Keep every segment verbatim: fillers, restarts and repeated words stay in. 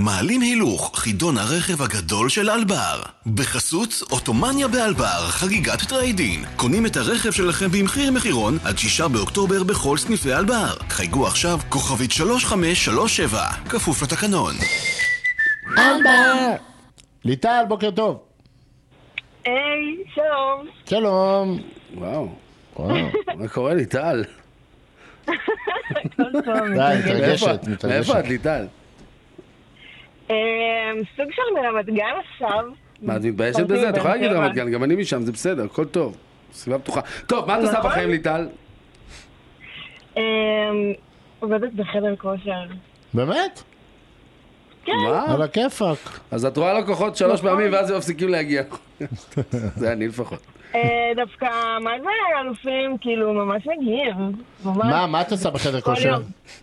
מעלים הילוך, חידון הרכב הגדול של אלבר. בחסות אוטומניה באלבר, חגיגת טריידין. קונים את הרכב שלכם במחיר מחירון עד שישה באוקטובר בכל סניפי אלבר. חייגו עכשיו כוכבית שלוש חמש שלוש שבע, כפוף לתקנון. אלבר! ליטל, בוקר טוב. היי, שלום. שלום. וואו. וואו. מה קורה ליטל? כל טוב. די, מתרגשת, מתרגשת. מאיפה את ליטל? סוג של מרמת גן עכשיו. מה, את מתביישת בזה? את יכולה להגיד רמת גן, גם אני משם, זה בסדר, הכל טוב. סביבה פתוחה. טוב, מה את עושה בחיים ליטל? עובדת בחדר כושר. באמת? כן. מה? על הכיפק. אז את רואה לקוחות שלוש פעמים ואז הם מפסיקים להגיע. זה אני לפחות. דווקא, מה זה אלופים, כאילו, ממש מגיעים. מה, מה את עושה בחדר כושר?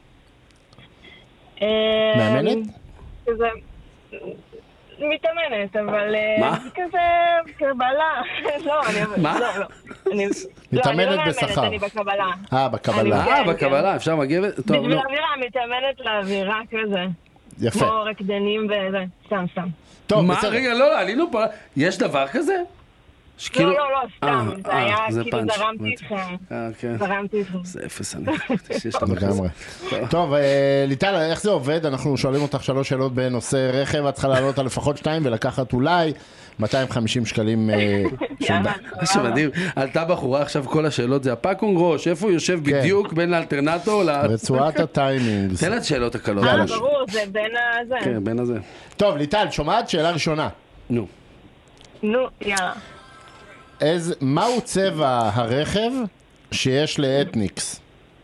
מאמנת? כזה, מתאמנת, אבל מה? כזה, קבלה. לא, אני... מה? לא, לא. מתאמנת בשכר. אני בקבלה. אה, בקבלה. אה, בקבלה, אפשר מגבת? טוב, בשביל נו. האווירה, מתאמנת לאווירה כזה. יפה. כמו רקדנים וזה, סתם, סתם. טוב, מה? בסדר. רגע, לא, עלינו פה. יש דבר כזה? לא, לא, לא, סתם. זה אה, היה, זה כאילו, פאנץ'. זרמתי איתכם. אה, כן. זרמתי איתכם. זה אפס, אני חושבת שיש דבר כזה. לגמרי. טוב, אה, ליטל, איך זה עובד? אנחנו שואלים אותך שלוש שאלות בנושא רכב, את צריכה לעלות על לפחות שתיים ולקחת אולי מאתיים וחמישים שקלים. אה, של- יאללה. מה שמדהים, עלתה בחורה עכשיו כל השאלות, זה הפאקונג ראש, איפה הוא יושב בדיוק בין לאלטרנטור ל... רצועת הטיימינג. תן לה את שאלות הקלות. אה, יאללה. ברור, זה בין הזה. כן, בין הזה. טוב, ליטל, שומעת? שאלה ראשונה. נו. נו, יאללה. איזה, מהו צבע הרכב שיש לאתניקס?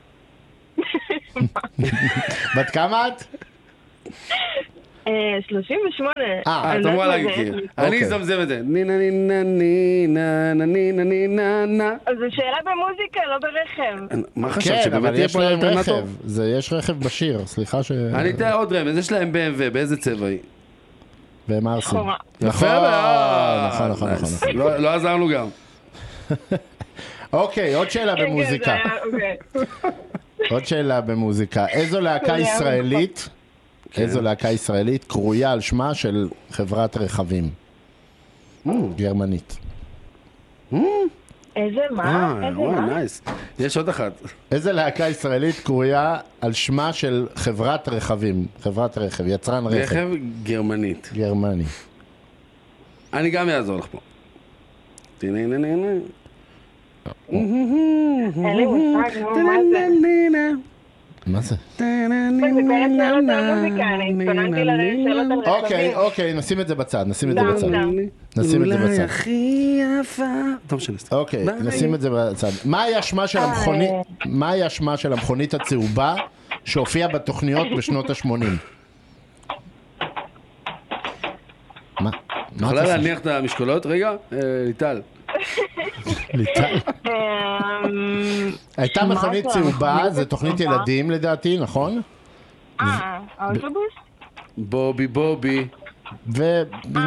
בת כמה את? אה, שלושים ושמונה. אה, אה, אני אתה לא אמורה יודעת להגיד, מה זה. כאילו. אני אוקיי. זמזם את זה. נינה נינה נינה נינה נינה נינה. אז זו שאלה במוזיקה, לא ברכב. מה חשבת? כן, שבאמת אבל יהיה יש פה להם אלטרנטור? רכב. זה, יש רכב בשיר, סליחה ש... אני אתן עוד רמז, יש להם בי אם דאבליו, באיזה צבע היא? והם ארסים. שחורה. נכון, מאוד. נכון, נכון, נכון, נכון. לא לא עזרנו גם. אוקיי, עוד שאלה כן, כן, זה במוזיקה. היה, אוקיי. עוד שאלה במוזיקה. איזו להקה זה היה ישראלית, איזו להקה ישראלית קרויה על שמה של חברת רכבים? גרמנית. איזה מה? אה, איזה וואי, מה? נייס. יש עוד אחת. איזה להקה ישראלית קרויה על שמה של חברת רכבים? חברת רכב, יצרן רכב. רכב גרמנית. גרמני. אני גם אעזור לך פה. טינה נינה נינה. אין לי מושג, נו, מה זה? מה זה? זה כל השאלות על מוזיקה, אני התכוננתי לשאלות על רכבים. אוקיי, אוקיי, נשים את זה בצד, נשים את זה דם, בצד. דם. נשים את זה אולי בצד. הכי יפה. טוב משנה. סתם. אוקיי, ביי. נשים את זה בצד. מה היה שמה של המכונית, מה היה שמה של המכונית הצהובה שהופיעה בתוכניות בשנות ה-שמונים? מה? מה את יכולה עושה? להניח את המשקולות? רגע, אה, ליטל. ליטל. אמ, הייתה מה מכונית זה צהובה, המכונית זה תוכנית הצהובה? ילדים לדעתי, נכון? אה, האוטובוס? בובי בובי. ו...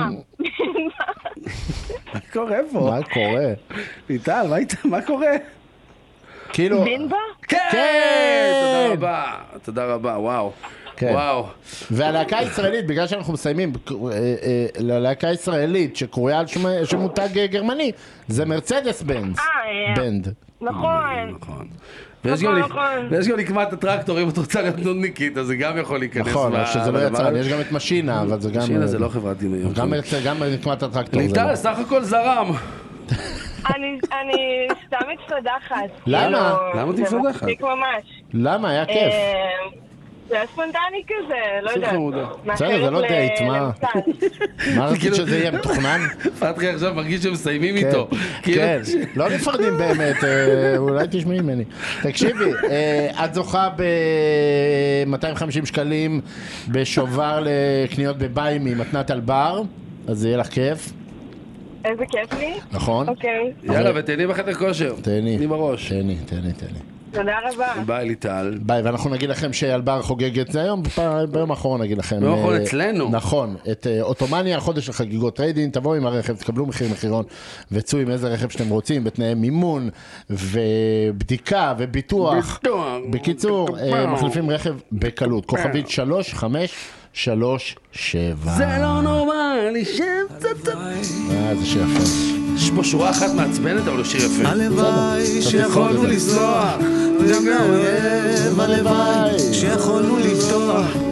מה קורה פה? מה קורה? ליטל, מה איתה? מה קורה? כאילו... בינבה? כן! כן! תודה רבה. תודה רבה, וואו. כן. וואו. והלהקה הישראלית, בגלל שאנחנו מסיימים, אה, אה, ללהקה הישראלית שקרויה על שם- שם מותג אה, גרמני, זה מרצדס בנד. אה, בנד. נכון. נכון. ויש גם נכון, לק- נכון. ויש גם לקמת הטרקטור, אם את רוצה להיות נודניקית, אז זה גם יכול להיכנס. נכון, ב- אבל שזה לא בדבר יצרן, הזה. יש גם את משינה, אבל זה גם... שינה זה לא חברת דמיון. גם מרצ- גם נקמת הטרקטור זה לא. ליטל, סך הכל זרם. אני אני סתם מצטדחת. למה? כאילו, למה את זה מצטדחת? מצחיק ממש. למה? היה כיף. אה, זה היה ספונטני כזה, לא סליחה, יודעת. מודה. בסדר, זה לא מאחרת דייט, ל- מה? למצעד. מה רצית כאילו- שזה יהיה מתוכנן? פתחי עכשיו מרגיש שמסיימים כן, איתו. כאילו- כן, לא נפרדים באמת, אה, אולי תשמעי ממני. תקשיבי, אה, את זוכה ב-מאתיים וחמישים שקלים בשובר לקניות בבית ממתנת אלבר, אז זה יהיה לך כיף, איזה כיף לי. נכון? אוקיי, יאללה, ותהני בחדר כושר. תהני. תהני בראש. תהני, תהני, תהני. תודה רבה. ביי ליטל. ביי, ואנחנו נגיד לכם שאלבר חוגגת, זה היום, בפ- ביום האחרון נגיד לכם. ביום האחרון אה, אצלנו. נכון, את אה, אוטומניה על חודש החגיגות טריידין, תבואו עם הרכב, תקבלו מחיר מחירון, וצאו עם איזה רכב שאתם רוצים, בתנאי מימון, ובדיקה, וביטוח. ביטוח. בקיצור, אה, מחליפים רכב בקלות. כוכבית שלוש חמש שלוש שבע. זה לא נורמלי, שב צצצ. אה, זה שיר יפה. יש פה שורה אחת מעצבנת, אבל הוא שיר יפה. הלוואי שיכולנו לסלוח, גם לאויב הלוואי שיכולנו לפתוח